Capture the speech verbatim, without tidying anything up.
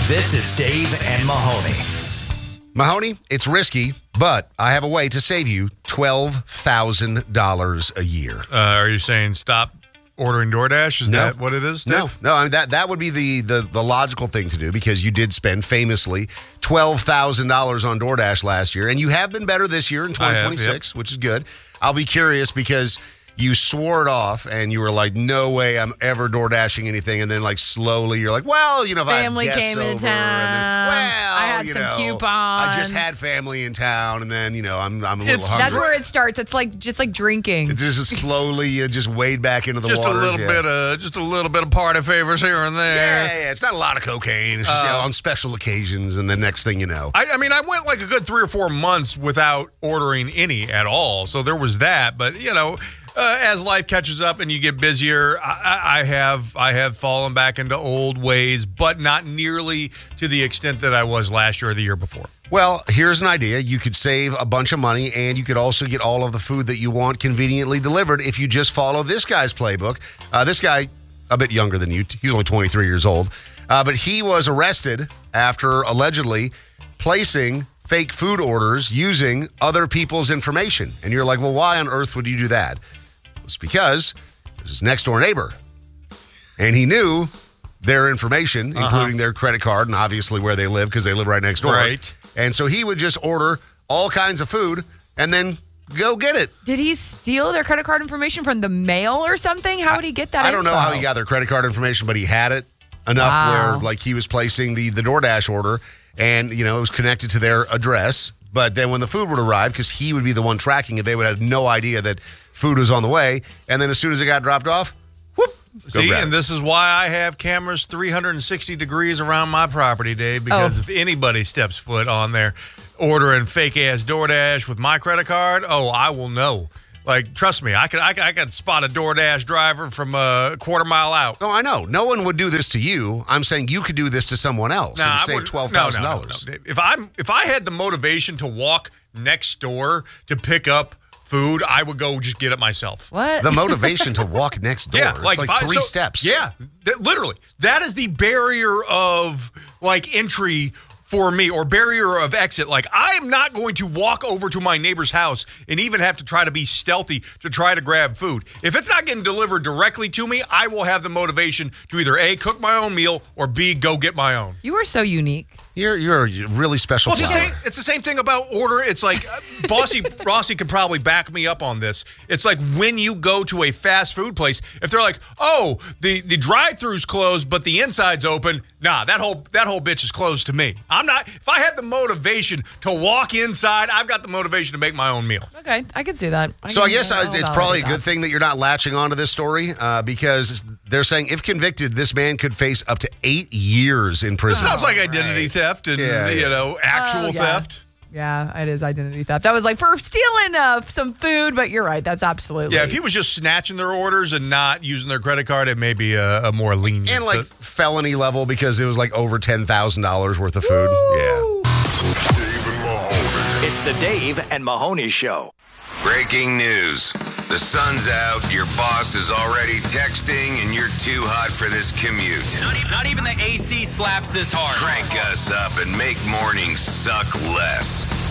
This is Dave and Mahoney. Mahoney, it's risky, but I have a way to save you twelve thousand dollars a year. Uh, are you saying stop ordering DoorDash? Is No. that what it is, Dave? No, no, I mean, that, that would be the, the, the logical thing to do because you did spend famously twelve thousand dollars on DoorDash last year, and you have been better this year in twenty twenty-six, have, yep. which is good. I'll be curious because you swore it off and you were like, no way I'm ever door dashing anything. And then like slowly you're like, well, you know, if Family I have guests came in over, town. and then, well, I had you some know, coupons. I just had family in town and then, you know, I'm, I'm a little It's- hungry. That's where it starts. It's like just like drinking. It's just slowly, you just wade back into the Just waters. a little yeah. bit of just a little bit of party favors here and there. Yeah, yeah, it's not a lot of cocaine. It's just you know, on special occasions, and the next thing you know. I, I mean, I went like a good three or four months without ordering any at all. So there was that. But, you know, uh, as life catches up and you get busier, I, I have I have fallen back into old ways, but not nearly to the extent that I was last year or the year before. Well, here's an idea. You could save a bunch of money, and you could also get all of the food that you want conveniently delivered if you just follow this guy's playbook. Uh, this guy, a bit younger than you. He's only twenty-three years old. Uh, but he was arrested after allegedly placing fake food orders using other people's information. And you're like, well, why on earth would you do that? It's because it was his next door neighbor. And he knew their information, Uh-huh. including their credit card and obviously where they live because they live right next door. Right. And so he would just order all kinds of food and then go get it. Did he steal their credit card information from the mail or something? How would he get that I don't know info? how he got their credit card information, but he had it enough Wow. where like he was placing the, the DoorDash order and, you know, it was connected to their address. But then when the food would arrive, because he would be the one tracking it, they would have no idea that food was on the way. And then as soon as it got dropped off, whoop, go See, grab and it. this is why I have cameras three hundred sixty degrees around my property, Dave, because Oh. if anybody steps foot on there ordering fake-ass DoorDash with my credit card, oh, I will know. Like, trust me, I could I could, I could spot a DoorDash driver from a quarter mile out. No, I know. No one would do this to you. I'm saying you could do this to someone else Nah, and I save wouldn't- twelve no, no, thousand no, dollars. no, no. If I'm if I had the motivation to walk next door to pick up food, I would go just get it myself. What? The motivation to walk next door. Yeah, it's like, like if I- three so- steps. Yeah, that, literally. That is the barrier of like entry for me, or barrier of exit. Like, I am not going to walk over to my neighbor's house and even have to try to be stealthy to try to grab food. If it's not getting delivered directly to me, I will have the motivation to either A, cook my own meal, or B, go get my own. You are so unique. You're, you're a really special Well, it's the, flower. same, it's the same thing about order. It's like, uh, Bossy Rossi could probably back me up on this. It's like when you go to a fast food place, if they're like, oh, the, the drive-thru's closed, but the inside's open, nah, that whole that whole bitch is closed to me. I'm not, if I had the motivation to walk inside, I've got the motivation to make my own meal. Okay, I can see that. So I can- guess I'll uh, it's probably a validate good that. thing that you're not latching onto this story uh, because they're saying if convicted, this man could face up to eight years in This prison. sounds like identity theft and, Yeah, yeah. you know, actual Oh, yeah. theft. Yeah, it is identity theft. I was like, for stealing uh, some food, but you're right. That's absolutely. Yeah, if he was just snatching their orders and not using their credit card, it may be a, a more lenient. and like felony level because it was like over ten thousand dollars worth of food. Yeah. Dave and Mahoney. It's the Dave and Mahoney Show. Breaking news. The sun's out, your boss is already texting, and you're too hot for this commute. Not even, not even the A C slaps this hard. Crank us up and make mornings suck less.